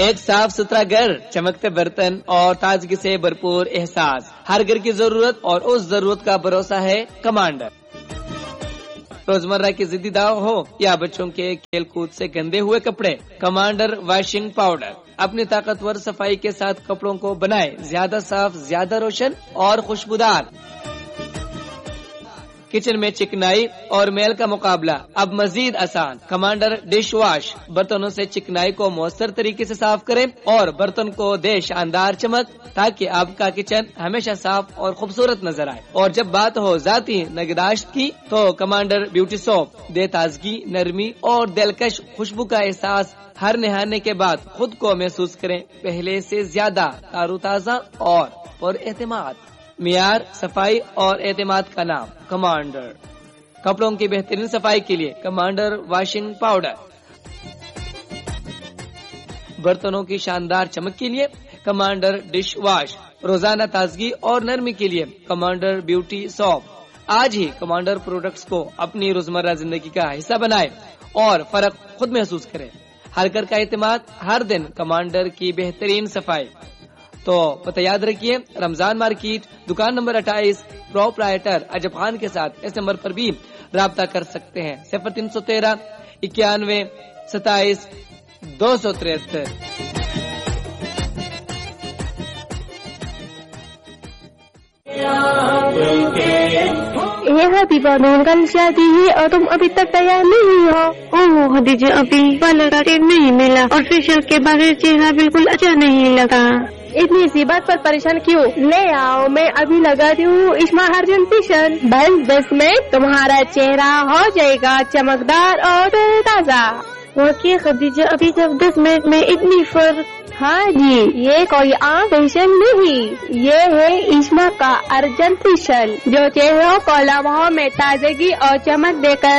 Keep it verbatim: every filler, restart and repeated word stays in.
ایک صاف ستھرا گھر، چمکتے برتن اور تازگی سے بھرپور احساس، ہر گھر کی ضرورت اور اس ضرورت کا بھروسہ ہے کمانڈر۔ روزمرہ کی ضدی داغ ہو یا بچوں کے کھیل کود سے گندے ہوئے کپڑے، کمانڈر واشنگ پاؤڈر اپنی طاقتور صفائی کے ساتھ کپڑوں کو بنائے زیادہ صاف، زیادہ روشن اور خوشبودار۔ کچن میں چکنائی اور میل کا مقابلہ اب مزید آسان، کمانڈر ڈش واش برتنوں سے چکنائی کو مؤثر طریقے سے صاف کرے اور برتن کو دے شاندار چمک تاکہ آپ کا کچن ہمیشہ صاف اور خوبصورت نظر آئے۔ اور جب بات ہو ذاتی نگہداشت کی تو کمانڈر بیوٹی سوپ دے تازگی، نرمی اور دلکش خوشبو کا احساس، ہر نہانے کے بعد خود کو محسوس کریں پہلے سے زیادہ تار و تازہ اور پر اعتماد۔ معیار، صفائی اور اعتماد کا نام کمانڈر۔ کپڑوں کی بہترین صفائی کے لیے کمانڈر واشنگ پاؤڈر، برتنوں کی شاندار چمک کے لیے کمانڈر ڈش واش، روزانہ تازگی اور نرمی کے لیے کمانڈر بیوٹی سوپ۔ آج ہی کمانڈر پروڈکٹس کو اپنی روزمرہ زندگی کا حصہ بنائے اور فرق خود محسوس کرے۔ ہر گھر کا اعتماد، ہر دن کمانڈر کی بہترین صفائی۔ تو پتہ یاد رکھیے، رمضان مارکیٹ، دکان نمبر اٹھائیس، پروپرائٹر عجب خان کے ساتھ اس نمبر پر بھی رابطہ کر سکتے ہیں، صفر تین سو تیرہ اکیانوے ستائیس دو سو تریہتر۔ یہ حبیبہ نون کل شادی ہے اور تم ابھی تک تیار نہیں ہو؟ اوہ خدیجہ، ابھی پارلر کا ٹائم نہیں ملا اور فیشیل کے بغیر چہرہ بالکل اچھا نہیں لگا۔ اتنی سی بات پر پریشان کیوں؟ لے آؤ، میں ابھی لگاتی ہوں اسما ہرجن فیشیل، بس دس میں تمہارا چہرہ ہو جائے گا چمکدار اور تازہ۔ واقعی خدیجہ، ابھی تک دس منٹ میں اتنی فرق؟ ہاں جی، یہ کوئی عام فیشل نہیں، یہ ہے اسما کا ارجن فیشل جو چہروں کو لمحوں میں تازگی اور چمک دے کر